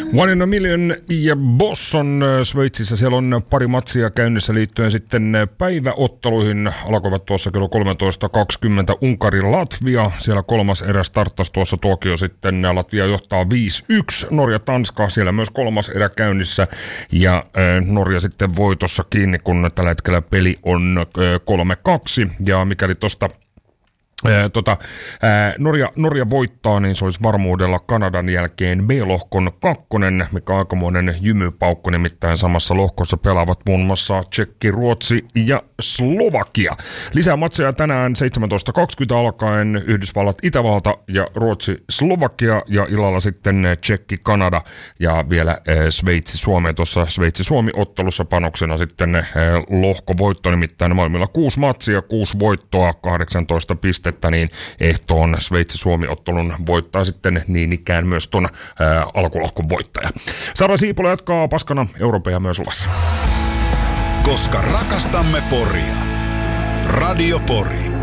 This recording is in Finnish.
One in a Million ja Boston Sveitsissä. Siellä on pari matsia käynnissä liittyen sitten päiväotteluihin. Alkoivat tuossa kello 13.20 Unkari-Latvia. Siellä kolmas erä starttasi tuossa tuokio sitten. Latvia johtaa 5-1. Norja-Tanska, siellä myös kolmas erä käynnissä. Ja Norja sitten voitossa kiinni, kun tällä hetkellä peli on 3-2. Ja mikäli tuosta Norja voittaa, niin se olisi varmuudella Kanadan jälkeen B-lohkon kakkonen, mikä on aikamoinen jymypaukku, nimittäin samassa lohkossa pelaavat muun muassa Tšekki, Ruotsi ja Slovakia. Lisää matseja tänään 17.20 alkaen Yhdysvallat, Itävalta ja Ruotsi, Slovakia ja illalla sitten Tšekki, Kanada ja vielä Sveitsi, Suomi. Tuossa Sveitsi-Suomi-ottelussa panoksena sitten lohkovoitto, nimittäin maailmalla 6 matsia, 6 voittoa, 18 pistettä, niin ehtoon Sveitsi-Suomi-ottelun voittaa sitten niin ikään myös ton alkulohkon voittaja. Sara Siipola jatkaa paskana, Euroopan myös luvassa. Koska rakastamme Poria. Radio Pori.